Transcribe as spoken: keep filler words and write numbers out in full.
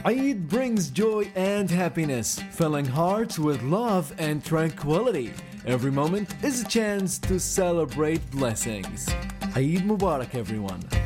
Eid brings joy and happiness, filling hearts with love and tranquility. Every moment is a chance to celebrate blessings. Eid Mubarak, everyone.